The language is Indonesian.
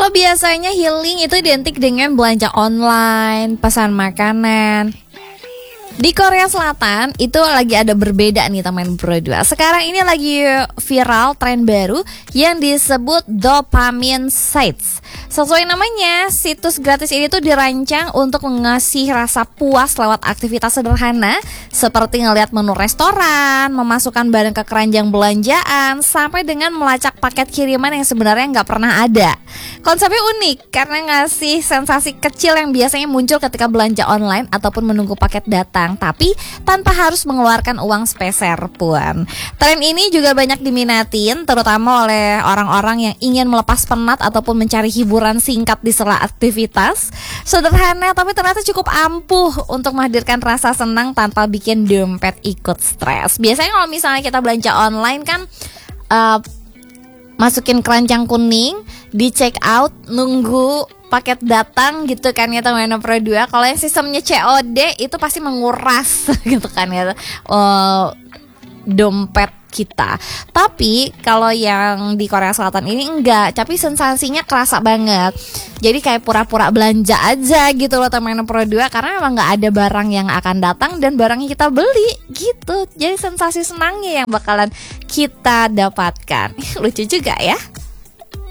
Kalau biasanya healing itu identik dengan belanja online, pesan makanan. Di Korea Selatan itu lagi ada berbeda nih teman Pro 2. Sekarang ini lagi viral tren baru yang disebut dopamine sites. Sesuai namanya, situs gratis ini tuh dirancang untuk mengasih rasa puas lewat aktivitas sederhana seperti ngeliat menu restoran, memasukkan barang ke keranjang belanjaan, sampai dengan melacak paket kiriman yang sebenarnya nggak pernah ada. Konsepnya unik karena ngasih sensasi kecil yang biasanya muncul ketika belanja online ataupun menunggu paket datang, tapi tanpa harus mengeluarkan uang sepeser pun. Tren ini juga banyak diminatin, terutama oleh orang-orang yang ingin melepas penat ataupun mencari hiburan singkat di sela aktivitas. Sederhana tapi ternyata cukup ampuh untuk menghadirkan rasa senang tanpa bikin dompet ikut stres. Biasanya kalau misalnya kita belanja online kan masukin keranjang kuning, di check out, nunggu paket datang gitu kan ya teman-teman Pro 2. Kalau yang sistemnya COD itu pasti menguras gitu kan ya dompet kita. Tapi kalau yang di Korea Selatan ini enggak, tapi sensasinya kerasa banget. Jadi kayak pura-pura belanja aja gitu loh teman-teman Pro 2, karena memang nggak ada barang yang akan datang dan barangnya kita beli gitu. Jadi sensasi senangnya yang bakalan kita dapatkan. Lucu juga ya.